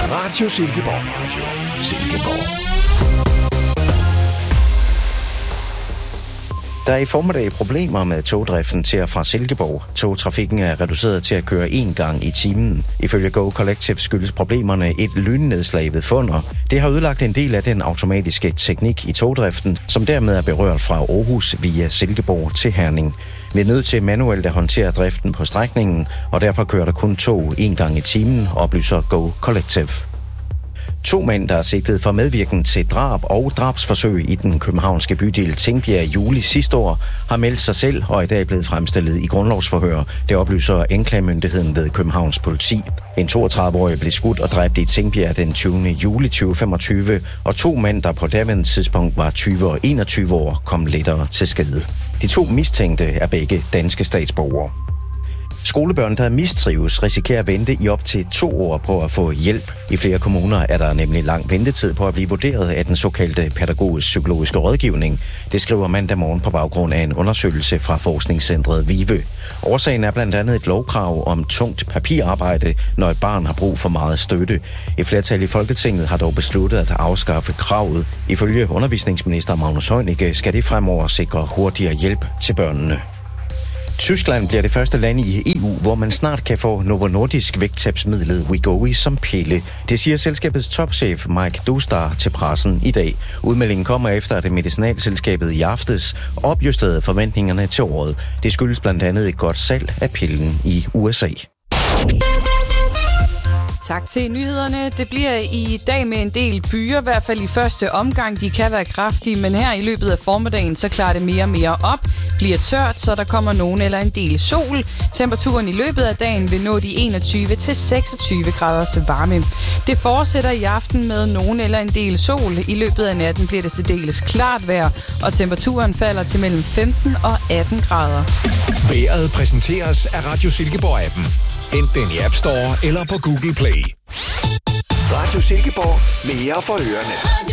Radio Silkeborg. Radio Silkeborg. Der er i formiddag problemer med togdriften til og fra Silkeborg. Togtrafikken er reduceret til at køre 1 gang i timen. Ifølge Go Collective skyldes problemerne et lynnedslag ved Funder. Det har ødelagt en del af den automatiske teknik i togdriften, som dermed er berørt fra Aarhus via Silkeborg til Herning. Vi er nødt til manuelt at håndtere driften på strækningen, og derfor kører der kun tog 1 gang i timen, oplyser Go Collective. 2 mænd, der er sigtet for medvirken til drab og drabsforsøg i den københavnske bydel Tingbjerg i juli sidste år, har meldt sig selv og er i dag blevet fremstillet i grundlovsforhør. Det oplyser anklagemyndigheden ved Københavns politi. En 32-årig blev skudt og dræbt i Tingbjerg den 20. juli 2025, og 2 mænd, der på daværende tidspunkt var 20 og 21 år, kom lettere til skade. De 2 mistænkte er begge danske statsborgere. Skolebørn, der mistrives, risikerer at vente i op til 2 år på at få hjælp. I flere kommuner er der nemlig lang ventetid på at blive vurderet af den såkaldte pædagogisk-psykologiske rådgivning. Det skriver mandag morgen på baggrund af en undersøgelse fra forskningscentret VIVE. Årsagen er blandt andet et lovkrav om tungt papirarbejde, når et barn har brug for meget støtte. Et flertal i Folketinget har dog besluttet at afskaffe kravet. Ifølge undervisningsminister Magnus Heunicke skal det fremover sikre hurtigere hjælp til børnene. Tyskland bliver det første land i EU, hvor man snart kan få Novo Nordisk vægttabsmidlet Wegovy som pille. Det siger selskabets topchef Mike Dostar til pressen i dag. Udmeldingen kommer efter, at medicinalselskabet i aftes opjusterede forventningerne til året. Det skyldes blandt andet et godt salg af pillen i USA. Tak til nyhederne. Det bliver i dag med en del byer, i hvert fald i første omgang. De kan være kraftige, men her i løbet af formiddagen, så klarer det mere og mere op. Bliver tørt, så der kommer nogen eller en del sol. Temperaturen i løbet af dagen vil nå de 21-26 graders varme. Det fortsætter i aften med nogen eller en del sol. I løbet af natten bliver det særdeles klart vejr, og temperaturen falder til mellem 15 og 18 grader. Vejret præsenteres af Radio Silkeborg-appen. Hent den i App Store eller på Google Play. Radio Silkeborg. Mere for ørerne.